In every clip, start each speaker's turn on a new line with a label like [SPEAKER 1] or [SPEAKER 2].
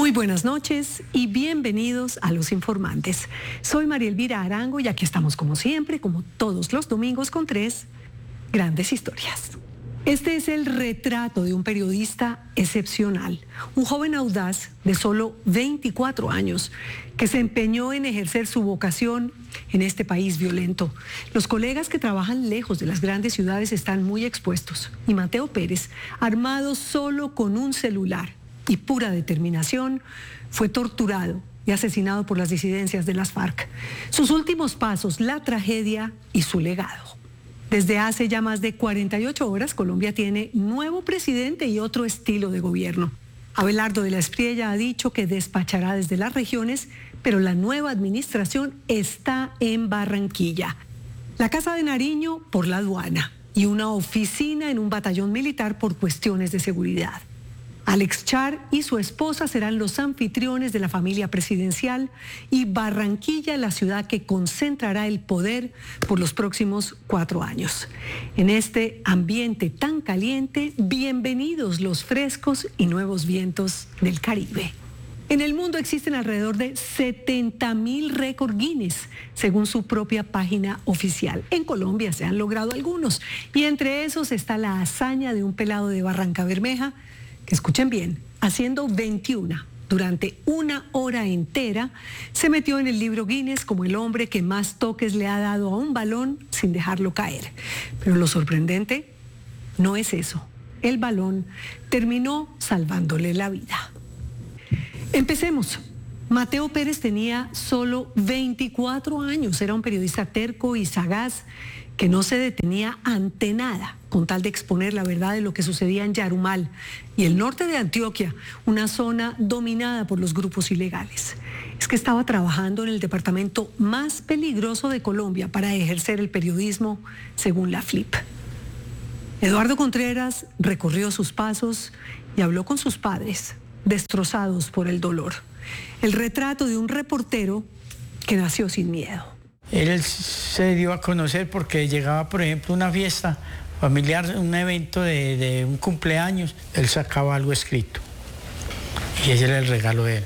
[SPEAKER 1] Muy buenas noches y bienvenidos a Los Informantes. Soy María Elvira Arango y aquí estamos como siempre, como todos los domingos, con 3 grandes historias. Este es el retrato de un periodista excepcional, un joven audaz de solo 24 años que se empeñó en ejercer su vocación en este país violento. Los colegas que trabajan lejos de las grandes ciudades están muy expuestos y Mateo Pérez, armado solo con un celular y pura determinación, fue torturado y asesinado por las disidencias de las FARC. Sus últimos pasos, la tragedia y su legado. Desde hace ya más de 48 horas, Colombia tiene nuevo presidente y otro estilo de gobierno. Abelardo de la Espriella ha dicho que despachará desde las regiones, pero la nueva administración está en Barranquilla. La Casa de Nariño por la aduana y una oficina en un batallón militar por cuestiones de seguridad. Alex Char y su esposa serán los anfitriones de la familia presidencial y Barranquilla, la ciudad que concentrará el poder por los próximos 4 años. En este ambiente tan caliente, bienvenidos los frescos y nuevos vientos del Caribe. En el mundo existen alrededor de 70.000 récord Guinness, según su propia página oficial. En Colombia se han logrado algunos y entre esos está la hazaña de un pelado de Barrancabermeja, que escuchen bien, haciendo 21 durante 1 hora entera, se metió en el libro Guinness como el hombre que más toques le ha dado a un balón sin dejarlo caer. Pero lo sorprendente no es eso. El balón terminó salvándole la vida. Empecemos. Mateo Pérez tenía solo 24 años, era un periodista terco y sagaz que no se detenía ante nada con tal de exponer la verdad de lo que sucedía en Yarumal y el norte de Antioquia, una zona dominada por los grupos ilegales. Es que estaba trabajando en el departamento más peligroso de Colombia para ejercer el periodismo, según la FLIP. Eduardo Contreras recorrió sus pasos y habló con sus padres, destrozados por el dolor. El retrato de un reportero que nació sin miedo.
[SPEAKER 2] Él se dio a conocer porque llegaba, por ejemplo, a una fiesta familiar, un evento de un cumpleaños, él sacaba algo escrito y ese era el regalo de él.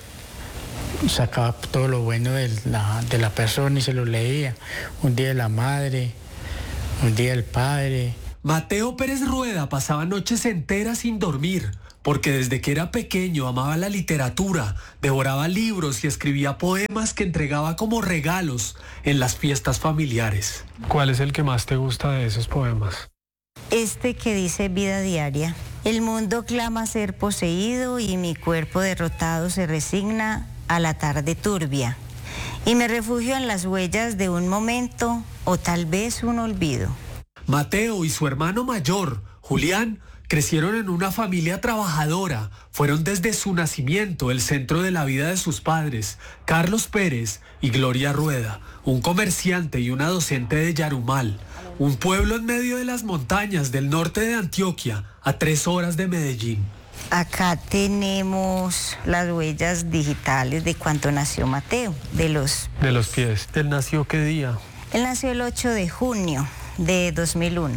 [SPEAKER 2] Sacaba todo lo bueno de la persona y se lo leía. Un día de la madre, un día del padre.
[SPEAKER 3] Mateo Pérez Rueda pasaba noches enteras sin dormir, porque desde que era pequeño amaba la literatura, devoraba libros y escribía poemas que entregaba como regalos en las fiestas familiares.
[SPEAKER 4] ¿Cuál es el que más te gusta de esos poemas?
[SPEAKER 5] Este que dice vida diaria. El mundo clama ser poseído y mi cuerpo derrotado se resigna a la tarde turbia. Y me refugio en las huellas de un momento o tal vez un olvido.
[SPEAKER 3] Mateo y su hermano mayor, Julián, crecieron en una familia trabajadora. Fueron desde su nacimiento el centro de la vida de sus padres, Carlos Pérez y Gloria Rueda, un comerciante y una docente de Yarumal, un pueblo en medio de las montañas del norte de Antioquia, a 3 horas de Medellín.
[SPEAKER 5] Acá tenemos las huellas digitales de cuando nació Mateo, de los
[SPEAKER 4] pies. ¿Él nació qué día?
[SPEAKER 5] Él nació el 8 de junio de 2001.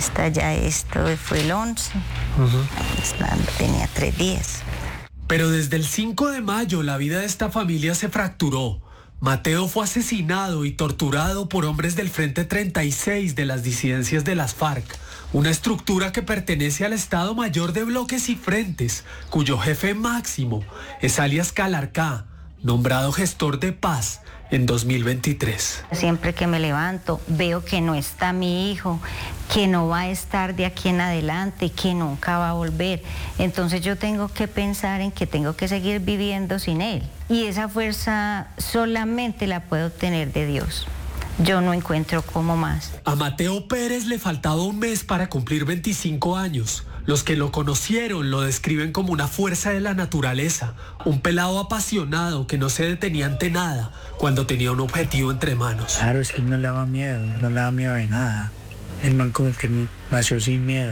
[SPEAKER 5] Esto fue el 11. Tenía 3 días.
[SPEAKER 3] Pero desde el 5 de mayo la vida de esta familia se fracturó. Mateo fue asesinado y torturado por hombres del Frente 36 de las disidencias de las FARC, una estructura que pertenece al Estado Mayor de Bloques y Frentes, cuyo jefe máximo es alias Calarcá, nombrado gestor de paz en 2023.
[SPEAKER 5] Siempre que me levanto veo que no está mi hijo, que no va a estar de aquí en adelante, que nunca va a volver. Entonces yo tengo que pensar en que tengo que seguir viviendo sin él. Y esa fuerza solamente la puedo obtener de Dios. Yo no encuentro cómo más.
[SPEAKER 3] A Mateo Pérez le faltaba un mes para cumplir 25 años. Los que lo conocieron lo describen como una fuerza de la naturaleza, un pelado apasionado que no se detenía ante nada cuando tenía un objetivo entre manos.
[SPEAKER 2] Claro, es que no le daba miedo, no le daba miedo de nada. El man como que nació sin miedo.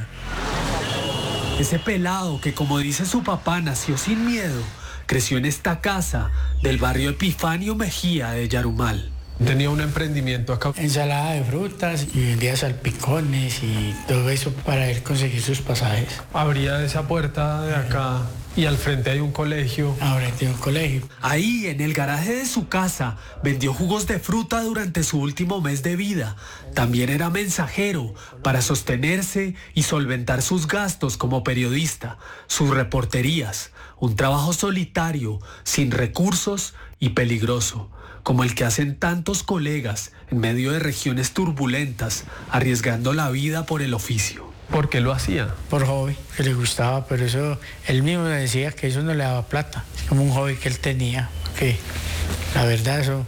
[SPEAKER 3] Ese pelado que, como dice su papá, nació sin miedo, creció en esta casa del barrio Epifanio Mejía de Yarumal.
[SPEAKER 4] Tenía un emprendimiento acá.
[SPEAKER 2] Ensalada de frutas y vendía salpicones y todo eso para él conseguir sus pasajes.
[SPEAKER 4] Abría esa puerta de acá Y al frente hay un colegio.
[SPEAKER 2] Ahora tiene un colegio.
[SPEAKER 3] Ahí, en el garaje de su casa, vendió jugos de fruta durante su último mes de vida. También era mensajero para sostenerse y solventar sus gastos como periodista, sus reporterías, un trabajo solitario, sin recursos y peligroso, como el que hacen tantos colegas en medio de regiones turbulentas, arriesgando la vida por el oficio.
[SPEAKER 4] ¿Por qué lo hacía?
[SPEAKER 2] Por hobby, que le gustaba, pero eso, él mismo le decía que eso no le daba plata. Es como un hobby que él tenía, que la verdad eso,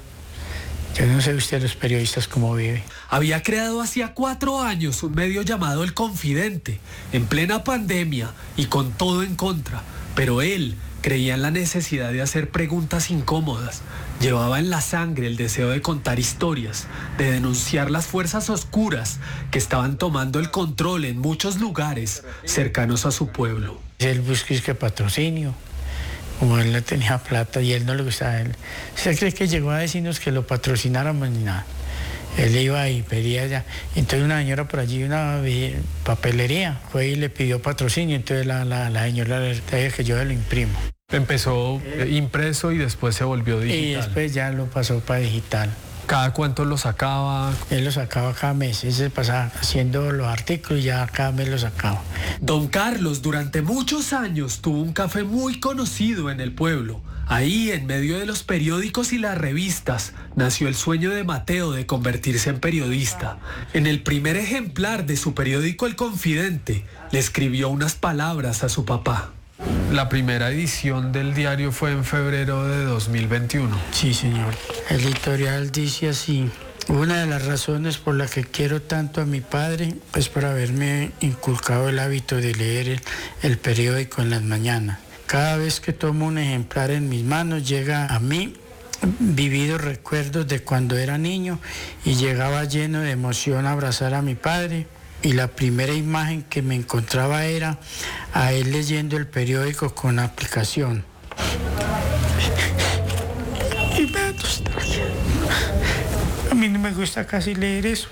[SPEAKER 2] yo no sé usted los periodistas cómo vive.
[SPEAKER 3] Había creado hacía 4 años un medio llamado El Confidente, en plena pandemia y con todo en contra, pero él creía en la necesidad de hacer preguntas incómodas. Llevaba en la sangre el deseo de contar historias, de denunciar las fuerzas oscuras que estaban tomando el control en muchos lugares cercanos a su pueblo.
[SPEAKER 2] Él buscó que patrocinio, como él no tenía plata y él no le gustaba. ¿Usted cree que llegó a decirnos que lo patrocináramos ni nada? Él iba y pedía ya. Entonces una señora por allí, una papelería, fue y le pidió patrocinio. Entonces la señora le dijo que yo se lo imprimo.
[SPEAKER 4] Empezó impreso y después se volvió digital.
[SPEAKER 2] Y después ya lo pasó para digital.
[SPEAKER 4] ¿Cada cuánto lo sacaba?
[SPEAKER 2] Él lo sacaba cada mes. Él se pasaba haciendo los artículos y ya cada mes lo sacaba.
[SPEAKER 3] Don Carlos durante muchos años tuvo un café muy conocido en el pueblo. Ahí, en medio de los periódicos y las revistas, nació el sueño de Mateo de convertirse en periodista. En el primer ejemplar de su periódico El Confidente, le escribió unas palabras a su papá.
[SPEAKER 4] La primera edición del diario fue en febrero de 2021.
[SPEAKER 2] Sí, señor. El editorial dice así: una de las razones por las que quiero tanto a mi padre es por haberme inculcado el hábito de leer el periódico en las mañanas. Cada vez que tomo un ejemplar en mis manos llega a mí vividos recuerdos de cuando era niño y llegaba lleno de emoción a abrazar a mi padre. Y la primera imagen que me encontraba era a él leyendo el periódico con aplicación. Y me da nostalgia. A mí no me gusta casi leer eso.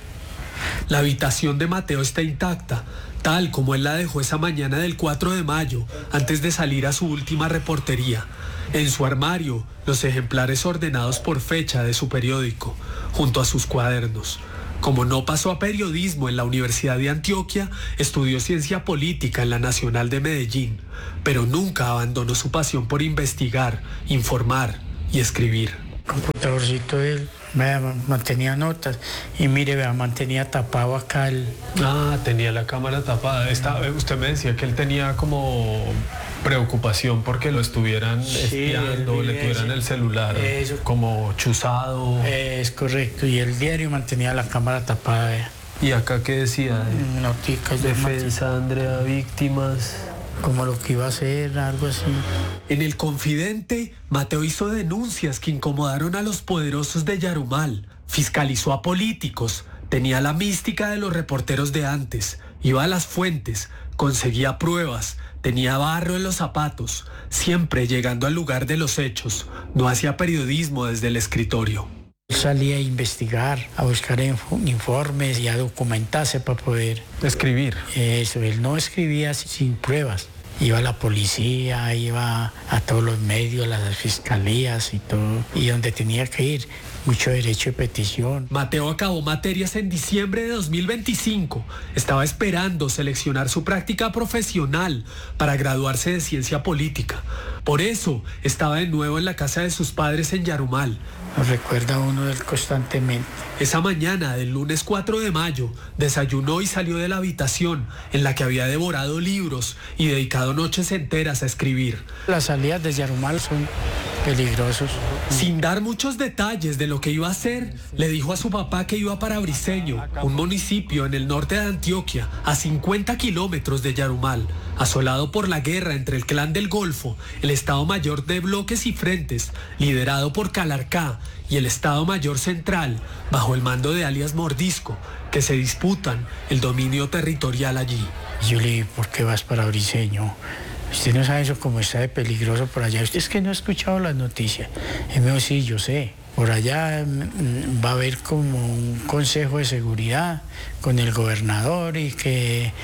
[SPEAKER 3] La habitación de Mateo está intacta, tal como él la dejó esa mañana del 4 de mayo, antes de salir a su última reportería. En su armario, los ejemplares ordenados por fecha de su periódico, junto a sus cuadernos. Como no pasó a periodismo en la Universidad de Antioquia, estudió ciencia política en la Nacional de Medellín, pero nunca abandonó su pasión por investigar, informar y escribir.
[SPEAKER 2] El computadorcito de él, vea, mantenía notas y mire, vea, mantenía tapado acá el...
[SPEAKER 4] Ah, tenía la cámara tapada. Usted me decía que él tenía como preocupación porque lo estuvieran espiando, le tuvieran el celular como chuzado.
[SPEAKER 2] Es correcto, y el diario mantenía la cámara tapada, vea.
[SPEAKER 4] ¿Y acá qué decía?
[SPEAKER 2] Noticas de
[SPEAKER 4] Defensa, Andrea, víctimas.
[SPEAKER 2] Como lo que iba a hacer, algo así.
[SPEAKER 3] En El Confidente, Mateo hizo denuncias que incomodaron a los poderosos de Yarumal, fiscalizó a políticos, tenía la mística de los reporteros de antes, iba a las fuentes, conseguía pruebas, tenía barro en los zapatos, siempre llegando al lugar de los hechos, no hacía periodismo desde el escritorio.
[SPEAKER 2] Salía a investigar, a buscar informes y a documentarse para poder
[SPEAKER 4] escribir.
[SPEAKER 2] Eso, él no escribía sin pruebas. Iba a la policía, iba a todos los medios, las fiscalías y todo, y donde tenía que ir, mucho derecho de petición.
[SPEAKER 3] Mateo acabó materias en diciembre de 2025. Estaba esperando seleccionar su práctica profesional para graduarse de ciencia política. Por eso estaba de nuevo en la casa de sus padres en Yarumal.
[SPEAKER 2] Nos recuerda uno de él constantemente.
[SPEAKER 3] Esa mañana del lunes 4 de mayo desayunó y salió de la habitación en la que había devorado libros y dedicado noches enteras a escribir.
[SPEAKER 2] Las salidas de Yarumal son peligrosos.
[SPEAKER 3] Sin dar muchos detalles de lo que iba a hacer, le dijo a su papá que iba para Briceño, un municipio en el norte de Antioquia, a 50 kilómetros de Yarumal, asolado por la guerra entre el Clan del Golfo, el Estado Mayor de Bloques y Frentes, liderado por Calarcá, y el Estado Mayor Central, bajo el mando de alias Mordisco, que se disputan el dominio territorial allí.
[SPEAKER 2] Yo le dije, ¿por qué vas para Briceño? Usted no sabe eso cómo está de peligroso por allá. Usted es que no ha escuchado las noticias. Y me dijo, sí, yo sé. Por allá va a haber como un consejo de seguridad con el gobernador y que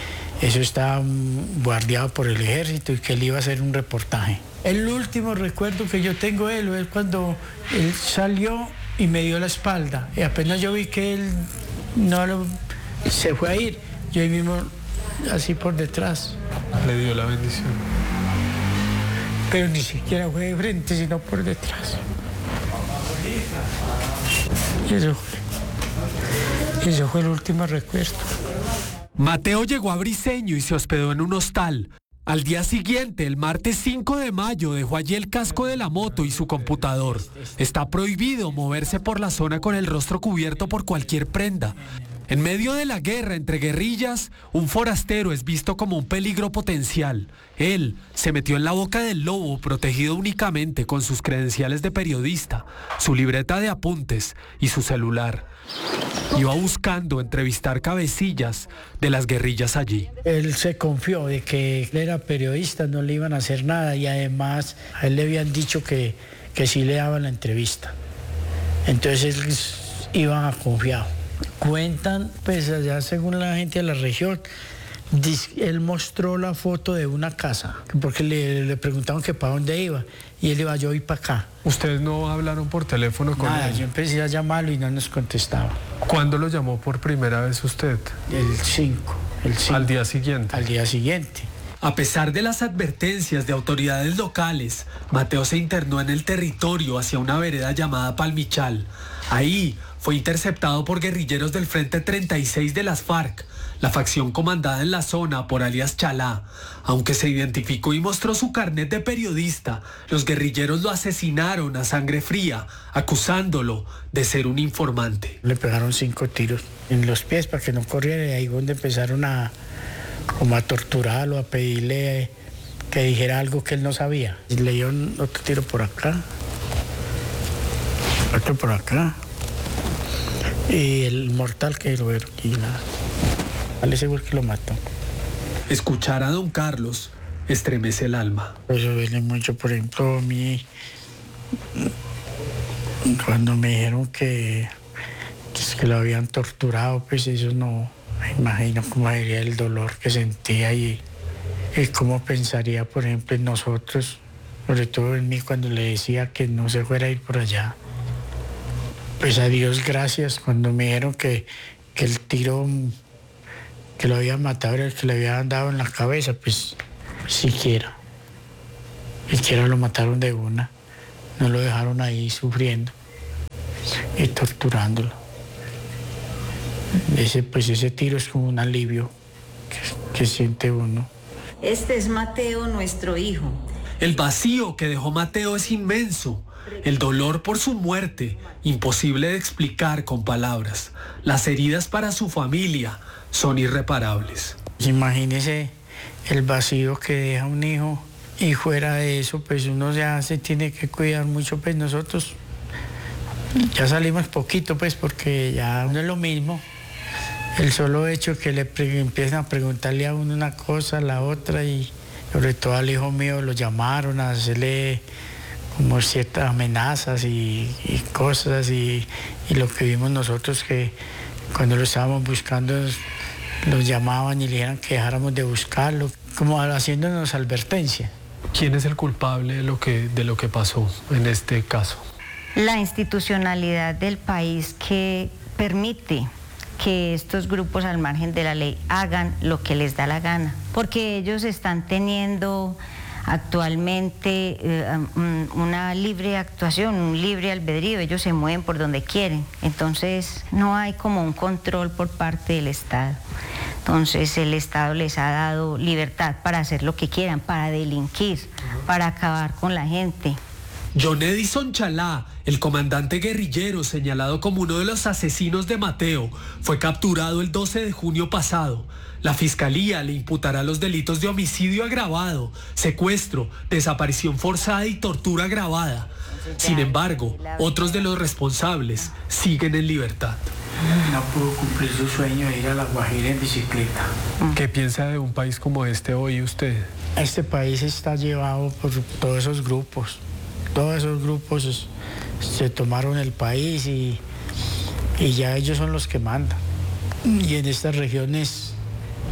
[SPEAKER 2] eso estaba guardiado por el ejército y que él iba a hacer un reportaje. El último recuerdo que yo tengo de él es cuando él salió y me dio la espalda. Y apenas yo vi que él se fue a ir, yo ahí mismo, así por detrás.
[SPEAKER 4] Le dio la bendición.
[SPEAKER 2] Pero ni siquiera fue de frente, sino por detrás. Y eso fue el último recuerdo.
[SPEAKER 3] Mateo llegó a Briceño y se hospedó en un hostal. Al día siguiente, el martes 5 de mayo, dejó allí el casco de la moto y su computador. Está prohibido moverse por la zona con el rostro cubierto por cualquier prenda. En medio de la guerra entre guerrillas, un forastero es visto como un peligro potencial. Él se metió en la boca del lobo, protegido únicamente con sus credenciales de periodista, su libreta de apuntes y su celular. Iba buscando entrevistar cabecillas de las guerrillas allí.
[SPEAKER 2] Él se confió de que él era periodista, no le iban a hacer nada y además a él le habían dicho que sí le daban la entrevista. Entonces él iba confiado. Cuentan, pues allá según la gente de la región, él mostró la foto de una casa, porque le preguntaban que para dónde iba, y él iba, yo voy para acá.
[SPEAKER 4] ¿Ustedes no hablaron por teléfono con él?
[SPEAKER 2] Yo empecé a llamarlo y no nos contestaba.
[SPEAKER 4] ¿Cuándo lo llamó por primera vez usted?
[SPEAKER 2] El 5.
[SPEAKER 4] ¿Al día siguiente?
[SPEAKER 2] Al día siguiente.
[SPEAKER 3] A pesar de las advertencias de autoridades locales, Mateo se internó en el territorio hacia una vereda llamada Palmichal. Ahí fue interceptado por guerrilleros del Frente 36 de las FARC, la facción comandada en la zona por alias Chalá. Aunque se identificó y mostró su carnet de periodista, los guerrilleros lo asesinaron a sangre fría, acusándolo de ser un informante.
[SPEAKER 2] Le pegaron 5 tiros en los pies para que no corriera, y ahí donde empezaron a torturarlo, a pedirle que dijera algo que él no sabía. Le dieron otro tiro por acá, otro por acá, y el mortal que lo vieron aquí, al seguro que lo mató.
[SPEAKER 3] Escuchar a don Carlos estremece el alma.
[SPEAKER 2] Eso duele mucho. Por ejemplo, a mí, cuando me dijeron que lo habían torturado, pues eso no me imagino cómo sería el dolor que sentía y cómo pensaría, por ejemplo, en nosotros, sobre todo en mí, cuando le decía que no se fuera a ir por allá. Pues a Dios gracias, cuando me dijeron que el tiro que lo habían matado era el que le habían dado en la cabeza, pues siquiera lo mataron de una, no lo dejaron ahí sufriendo y torturándolo. Ese tiro es como un alivio que siente uno.
[SPEAKER 5] Este es Mateo, nuestro hijo.
[SPEAKER 3] El vacío que dejó Mateo es inmenso. El dolor por su muerte, imposible de explicar con palabras. Las heridas para su familia son irreparables.
[SPEAKER 2] Imagínese el vacío que deja un hijo, y fuera de eso, pues uno ya se tiene que cuidar mucho. Pues nosotros ya salimos poquito, pues porque ya no es lo mismo. El solo hecho que empiezan a preguntarle a uno una cosa, la otra, y sobre todo al hijo mío lo llamaron a hacerle como ciertas amenazas y cosas, y lo que vimos nosotros, que cuando lo estábamos buscando los llamaban y le dijeron que dejáramos de buscarlo, como haciéndonos advertencia.
[SPEAKER 4] ¿Quién es el culpable de lo que pasó en este caso?
[SPEAKER 5] La institucionalidad del país, que permite que estos grupos al margen de la ley hagan lo que les da la gana, porque ellos están teniendo actualmente una libre actuación, un libre albedrío, ellos se mueven por donde quieren, entonces no hay como un control por parte del Estado. Entonces el Estado les ha dado libertad para hacer lo que quieran, para delinquir, para acabar con la gente.
[SPEAKER 3] John Edison Chalá, el comandante guerrillero señalado como uno de los asesinos de Mateo, fue capturado el 12 de junio pasado. La fiscalía le imputará los delitos de homicidio agravado, secuestro, desaparición forzada y tortura agravada. Sin embargo, otros de los responsables siguen en libertad.
[SPEAKER 2] No pudo cumplir su sueño de ir a La Guajira en bicicleta.
[SPEAKER 4] ¿Qué piensa de un país como este hoy usted?
[SPEAKER 2] Este país está llevado por todos esos grupos. Todos esos grupos se tomaron el país y ya ellos son los que mandan. Y en estas regiones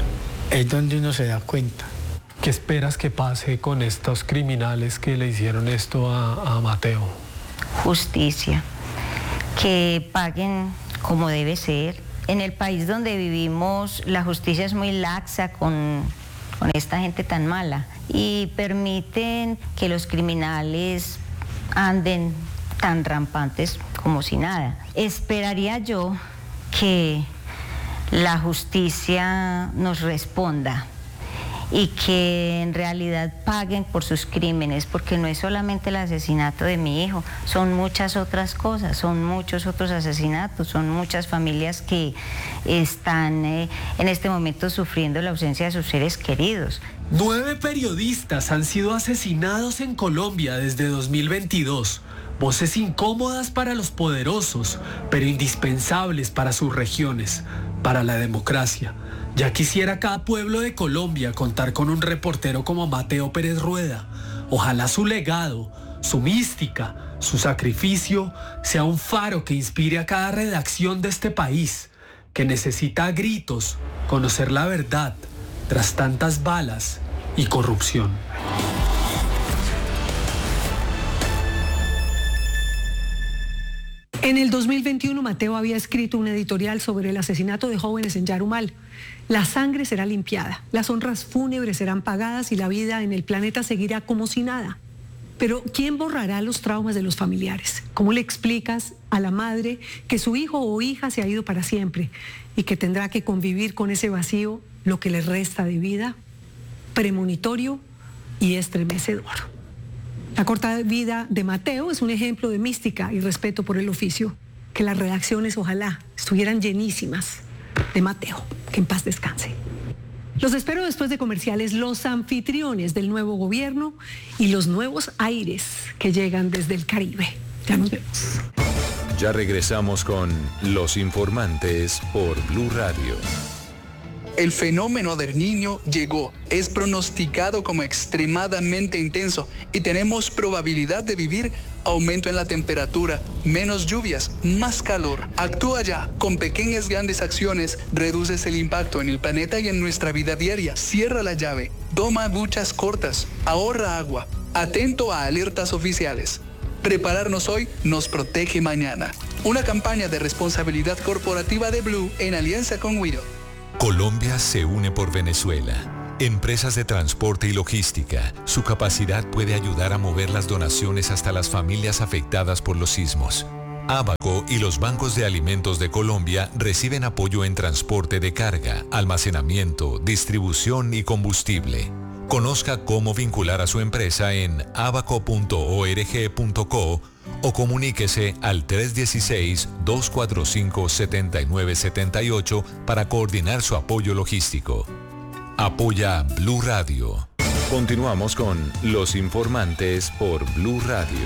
[SPEAKER 2] es donde uno se da cuenta.
[SPEAKER 4] ¿Qué esperas que pase con estos criminales que le hicieron esto a Mateo?
[SPEAKER 5] Justicia, que paguen como debe ser. En el país donde vivimos, la justicia es muy laxa con esta gente tan mala y permiten que los criminales anden tan rampantes como si nada. Esperaría yo que la justicia nos responda y que en realidad paguen por sus crímenes, porque no es solamente el asesinato de mi hijo, son muchas otras cosas, son muchos otros asesinatos, son muchas familias que están en este momento sufriendo la ausencia de sus seres queridos.
[SPEAKER 3] 9 periodistas han sido asesinados en Colombia desde 2022. Voces incómodas para los poderosos, pero indispensables para sus regiones, para la democracia. Ya quisiera cada pueblo de Colombia contar con un reportero como Mateo Pérez Rueda. Ojalá su legado, su mística, su sacrificio sea un faro que inspire a cada redacción de este país, que necesita a gritos conocer la verdad tras tantas balas y corrupción.
[SPEAKER 1] En el 2021, Mateo había escrito un editorial sobre el asesinato de jóvenes en Yarumal. La sangre será limpiada, las honras fúnebres serán pagadas y la vida en el planeta seguirá como si nada. Pero ¿quién borrará los traumas de los familiares? ¿Cómo le explicas a la madre que su hijo o hija se ha ido para siempre y que tendrá que convivir con ese vacío lo que le resta de vida? Premonitorio y estremecedor. La corta vida de Mateo es un ejemplo de mística y respeto por el oficio. Que las redacciones ojalá estuvieran llenísimas de Mateo. Que en paz descanse. Los espero después de comerciales, los anfitriones del nuevo gobierno y los nuevos aires que llegan desde el Caribe. Ya nos vemos.
[SPEAKER 6] Ya regresamos con Los Informantes por Blue Radio.
[SPEAKER 7] El fenómeno del Niño llegó, es pronosticado como extremadamente intenso y tenemos probabilidad de vivir aumento en la temperatura, menos lluvias, más calor. Actúa ya, con pequeñas grandes acciones reduces el impacto en el planeta y en nuestra vida diaria. Cierra la llave, toma duchas cortas, ahorra agua, atento a alertas oficiales. Prepararnos hoy nos protege mañana. Una campaña de responsabilidad corporativa de Blue en alianza con Wido.
[SPEAKER 6] Colombia se une por Venezuela. Empresas de transporte y logística. Su capacidad puede ayudar a mover las donaciones hasta las familias afectadas por los sismos. Abaco y los bancos de alimentos de Colombia reciben apoyo en transporte de carga, almacenamiento, distribución y combustible. Conozca cómo vincular a su empresa en abaco.org.co o comuníquese al 316-245-7978 para coordinar su apoyo logístico. Apoya Blue Radio. Continuamos con Los Informantes por Blue Radio.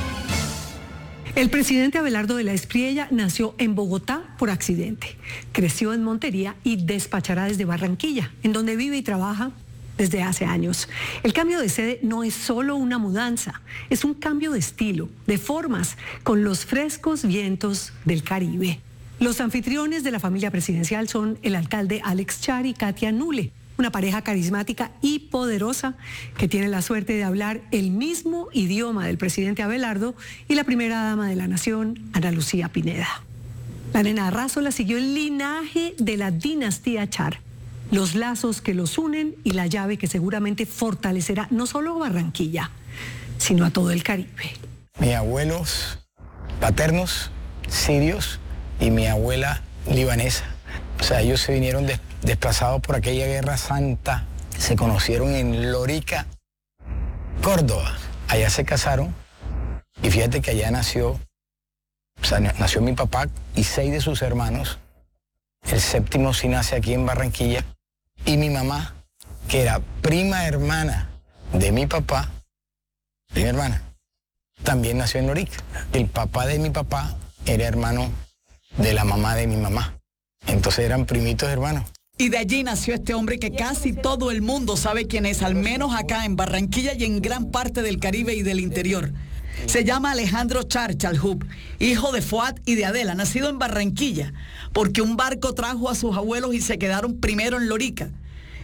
[SPEAKER 1] El presidente Abelardo de la Espriella nació en Bogotá por accidente. Creció en Montería y despachará desde Barranquilla, en donde vive y trabaja desde hace años. El cambio de sede no es solo una mudanza, es un cambio de estilo, de formas, con los frescos vientos del Caribe. Los anfitriones de la familia presidencial son el alcalde Alex Char y Katia Nule, una pareja carismática y poderosa que tiene la suerte de hablar el mismo idioma del presidente Abelardo y la primera dama de la nación, Ana Lucía Pineda. La nena Arrazola siguió el linaje de la dinastía Char, los lazos que los unen y la llave que seguramente fortalecerá no solo a Barranquilla, sino a todo el Caribe.
[SPEAKER 8] Mis abuelos paternos, sirios, y mi abuela libanesa. O sea, ellos se vinieron desplazados por aquella guerra santa. Se conocieron en Lorica, Córdoba. Allá se casaron y fíjate que allá nació mi papá y 6 de sus hermanos. El 7º sí nace aquí en Barranquilla. Y mi mamá, que era prima hermana de mi papá, prima hermana, también nació en Lorica. El papá de mi papá era hermano de la mamá de mi mamá. Entonces eran primitos hermanos.
[SPEAKER 9] Y de allí nació este hombre que casi todo el mundo sabe quién es, al menos acá en Barranquilla y en gran parte del Caribe y del interior. Se llama Alejandro Char Chalhub, hijo de Fuad y de Adela, nacido en Barranquilla, porque un barco trajo a sus abuelos y se quedaron primero en Lorica.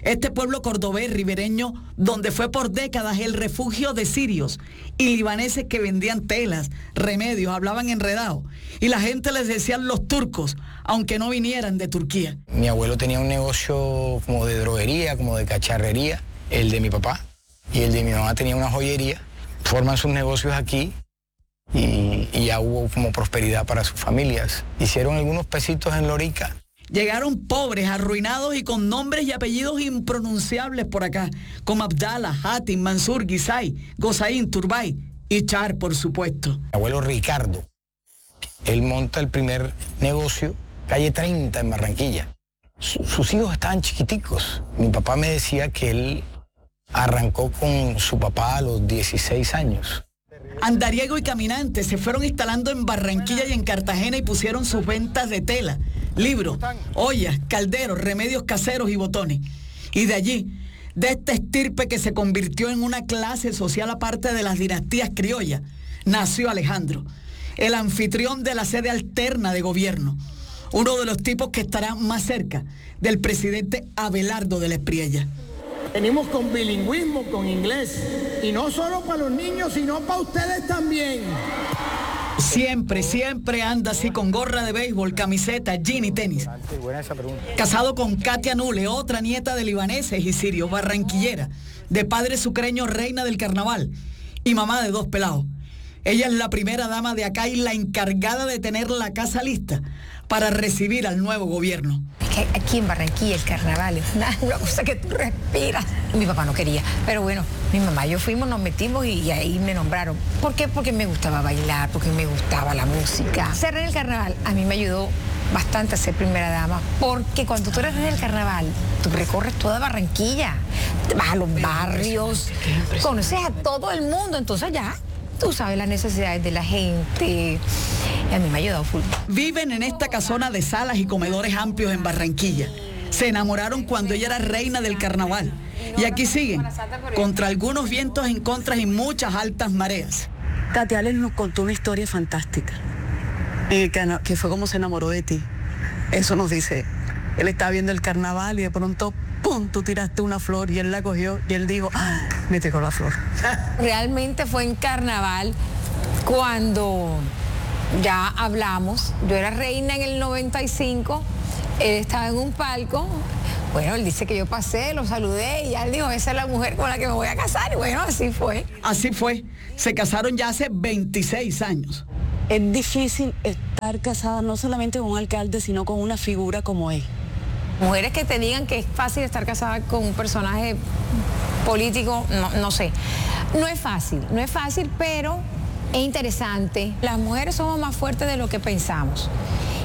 [SPEAKER 9] Este pueblo cordobés ribereño donde fue por décadas el refugio de sirios y libaneses que vendían telas, remedios, hablaban enredado y la gente les decía los turcos, aunque no vinieran de Turquía.
[SPEAKER 8] Mi abuelo tenía un negocio como de droguería, como de cacharrería, el de mi papá, y el de mi mamá tenía una joyería. Forman sus negocios aquí y ya hubo como prosperidad para sus familias. Hicieron algunos pesitos en Lorica.
[SPEAKER 9] Llegaron pobres, arruinados y con nombres y apellidos impronunciables por acá, como Abdala, Hatim, Mansur, Guisay, Gozaín, Turbay y Char, por supuesto.
[SPEAKER 8] Mi abuelo Ricardo, él monta el primer negocio, calle 30 en Barranquilla. Sus hijos estaban chiquiticos. Mi papá me decía que él arrancó con su papá a los 16 años.
[SPEAKER 9] Andariego y caminantes se fueron instalando en Barranquilla y en Cartagena y pusieron sus ventas de tela, libros, ollas, calderos, remedios caseros y botones. Y de allí, de esta estirpe que se convirtió en una clase social aparte de las dinastías criollas, nació Alejandro, el anfitrión de la sede alterna de gobierno, uno de los tipos que estará más cerca del presidente Abelardo de la Espriella.
[SPEAKER 10] Venimos con bilingüismo, con inglés, y no solo para los niños, sino para ustedes también.
[SPEAKER 9] Siempre anda así con gorra de béisbol, camiseta, jean y tenis. Casado con Katia Nule, otra nieta de libaneses y sirios, barranquillera, de padre sucreño, reina del carnaval y mamá de 2 pelados. Ella es la primera dama de acá y la encargada de tener la casa lista para recibir al nuevo gobierno.
[SPEAKER 11] Es que aquí en Barranquilla el carnaval es una cosa que tú respiras. Mi papá no quería, pero bueno, mi mamá y yo fuimos, nos metimos y ahí me nombraron. ¿Por qué? Porque me gustaba bailar, porque me gustaba la música. Ser en el carnaval a mí me ayudó bastante a ser primera dama, porque cuando tú eres en el carnaval, tú recorres toda Barranquilla, vas a los barrios, conoces a todo el mundo, entonces ya tú sabes las necesidades de la gente. Y a mí me ha ayudado full.
[SPEAKER 9] Viven en esta casona de salas y comedores amplios en Barranquilla. Se enamoraron cuando ella era reina del carnaval. Y aquí siguen, contra algunos vientos en contra y muchas altas mareas.
[SPEAKER 12] Katia Alex nos contó una historia fantástica, que fue como se enamoró de ti. Eso nos dice, él estaba viendo el carnaval y de pronto, ¡pum!, tú tiraste una flor y él la cogió y él dijo, ¡ah!, me tocó la flor.
[SPEAKER 11] Realmente fue en carnaval cuando ya hablamos. Yo era reina en el 95, él estaba en un palco. Bueno, él dice que yo pasé, lo saludé y ya él dijo, esa es la mujer con la que me voy a casar. Y bueno, así fue.
[SPEAKER 9] Así fue. Se casaron ya hace 26 años.
[SPEAKER 12] Es difícil estar casada no solamente con un alcalde, sino con una figura como él.
[SPEAKER 11] Mujeres que te digan que es fácil estar casada con un personaje político, no sé. No es fácil, pero es interesante. Las mujeres somos más fuertes de lo que pensamos.